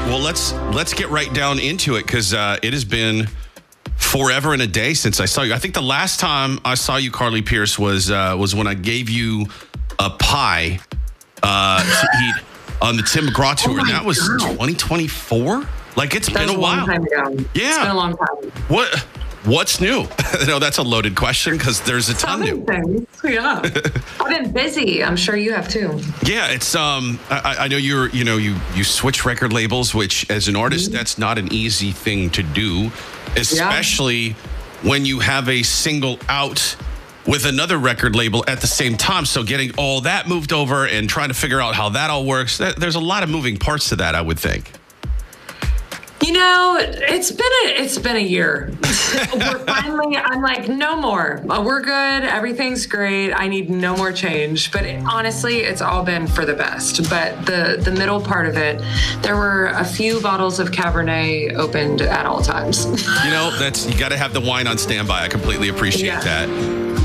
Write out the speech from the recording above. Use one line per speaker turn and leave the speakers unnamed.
Well, let's get right down into it because it has been forever and a day since I saw you. I think the last time I saw you, Carly Pearce, was when I gave you a pie to eat on the Tim McGraw tour. And that was 2024. Like it's been a while.
Time ago.
Yeah,
it's been a long time.
What's new? No, that's a loaded question because there's a ton new.
Things. Yeah, I've been busy. I'm sure you have too.
Yeah, it's I know you switch record labels, which as an artist, that's not an easy thing to do, especially when you have a single out with another record label at the same time. So getting all that moved over and trying to figure out how that all works, there's a lot of moving parts to that, I would think.
You know, it's been a year. I'm like, no more. We're good. Everything's great. I need no more change. But honestly, it's all been for the best. But the middle part of it, there were a few bottles of Cabernet opened at all times.
You know, you got to have the wine on standby. I completely appreciate that.